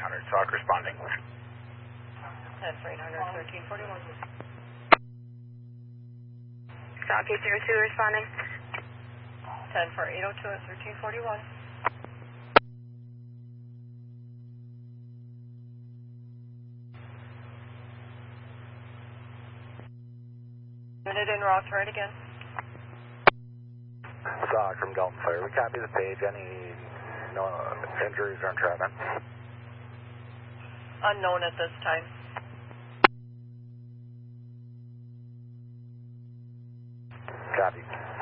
800, SOC responding. 10 for 800, 1341. SOC 802 responding. 10 for 802 at 1341. Unit in Ross, right again. SOC from Dalton Fire. We copy the page. Any injuries or entrapment? Unknown at this time. Copy.